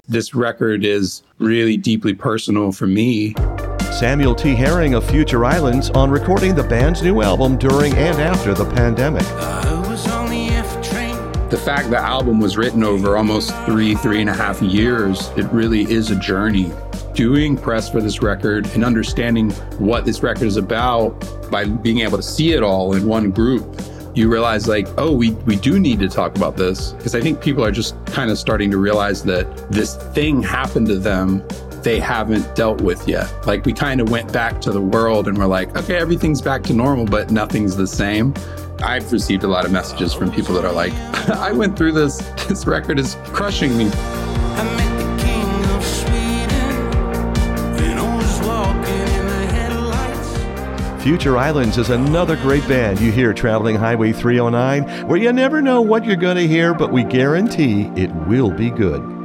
this record is really deeply personal for me. Samuel T. Herring of Future Islands on recording the band's new album during and after the pandemic. The fact the album was written over almost 3.5 years, it really is a journey. Doing press for this record and understanding what this record is about by being able to see it all in one group, you realize like, oh, we do need to talk about this. Because I think people are just kind of starting to realize that this thing happened to them they haven't dealt with yet. Like we kind of went back to the world and we're like, okay, everything's back to normal, but nothing's the same. I've received a lot of messages from people that are like, I went through this. This record is crushing me. Future Islands is another great band you hear traveling Highway 309, where you never know what you're going to hear, but we guarantee it will be good.